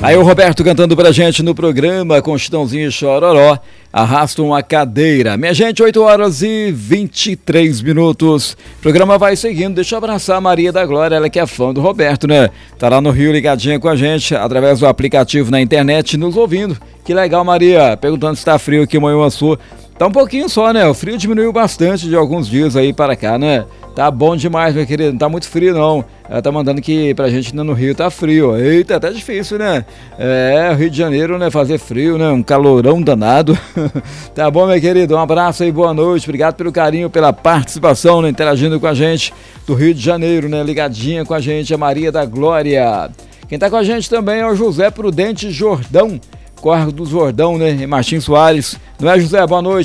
Aí o Roberto cantando pra gente no programa com Chitãozinho e Chororó, Arrasta uma Cadeira. Minha gente, 8h23. O programa vai seguindo. Deixa eu abraçar a Maria da Glória, ela que é fã do Roberto, né? Tá lá no Rio ligadinha com a gente, através do aplicativo na internet, nos ouvindo. Que legal, Maria. Perguntando se tá frio aqui em Manhuaçu. Tá um pouquinho só, né? O frio diminuiu bastante de alguns dias aí para cá, né? Tá bom demais, meu querido. Não tá muito frio, não. Ela tá mandando que pra gente no Rio tá frio. Eita, tá difícil, né? É, Rio de Janeiro, né? Fazer frio, né? Um calorão danado. Tá bom, meu querido? Um abraço aí, boa noite. Obrigado pelo carinho, pela participação, né? Interagindo com a gente do Rio de Janeiro, né? Ligadinha com a gente, a Maria da Glória. Quem tá com a gente também é o José Prudente Jordão. Córrego do Jordão, né? Em Martins Soares. Não é, José? Boa noite.